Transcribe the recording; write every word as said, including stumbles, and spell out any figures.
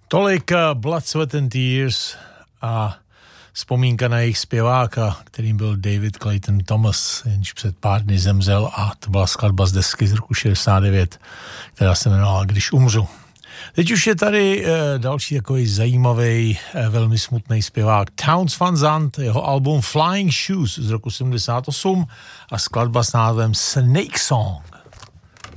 Tolik Blood, Sweat and Tears a vzpomínka na jejich zpěváka, kterým byl David Clayton Thomas, jenž před pár dny zemřel, a to byla skladba z desky z roku šedesát devět, která se jmenovala Když umřu. Teď už je tady e, další takový zajímavý, e, velmi smutný zpěvák Townes Van Zandt, jeho album Flying Shoes z roku sedmdesát osm a skladba s názvem Snake Song.